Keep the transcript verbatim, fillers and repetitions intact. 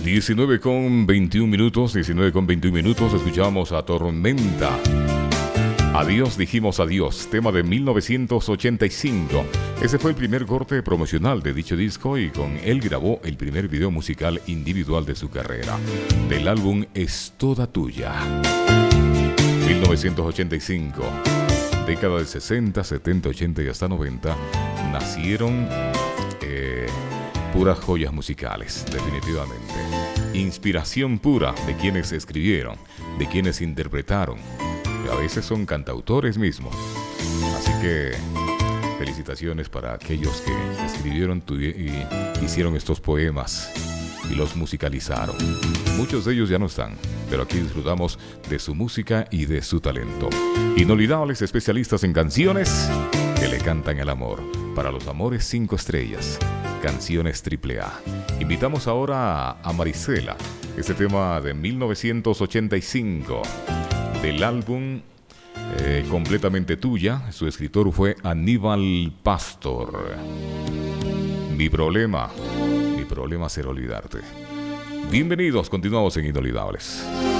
diecinueve con veintiún minutos, diecinueve con veintiún minutos, escuchamos a Tormenta. Adiós, dijimos adiós, tema de mil novecientos ochenta y cinco. Ese fue el primer corte promocional de dicho disco y con él grabó el primer video musical individual de su carrera. Del álbum Es Toda Tuya. mil novecientos ochenta y cinco. Década del sesenta, setenta, ochenta y hasta noventa nacieron eh, puras joyas musicales, definitivamente. Inspiración pura de quienes escribieron, de quienes interpretaron. Y a veces son cantautores mismos. Así que felicitaciones para aquellos que escribieron y hicieron estos poemas y los musicalizaron. Muchos de ellos ya no están, pero aquí disfrutamos de su música y de su talento. Inolvidables especialistas en canciones que le cantan el amor. Para los amores cinco estrellas, canciones triple A. Invitamos ahora a Marisela, este tema de mil novecientos ochenta y cinco, del álbum eh, Completamente Tuya. Su escritor fue Aníbal Pastor. Mi problema, mi problema será olvidarte. Bienvenidos, continuamos en Inolvidables.